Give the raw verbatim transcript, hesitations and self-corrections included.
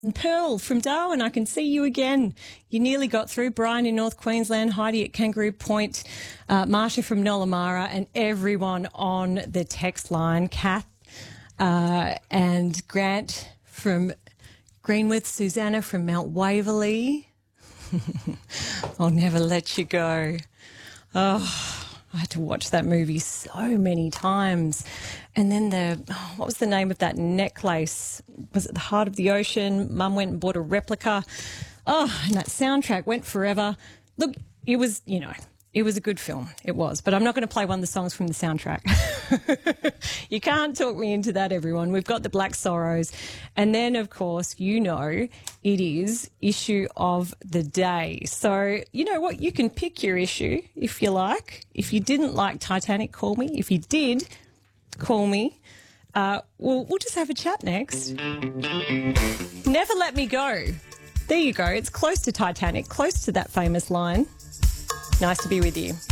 And Pearl from Darwin, I can see you again. You nearly got through. Brian in North Queensland, Heidi at Kangaroo Point, uh, Marsha from Nollamara, and everyone on the text line. Kath uh, and Grant from Greenwith, Susanna from Mount Waverley. I'll never let you go. Oh, I had to watch that movie so many times. And then the, oh, what was the name of that necklace? Was it The Heart of the Ocean? Mum went and bought a replica. Oh, and that soundtrack went forever. Look, it was, you know, it was a good film. It was. But I'm not going to play one of the songs from the soundtrack. You can't talk me into that, everyone. We've got the Black Sorrows. And then, of course, you know, it is issue of the day. So, you know what? You can pick your issue if you like. If you didn't like Titanic, call me. If you did, call me. Uh, we'll, we'll just have a chat next. Never Let Me Go. There you go. It's close to Titanic, close to that famous line. Nice to be with you.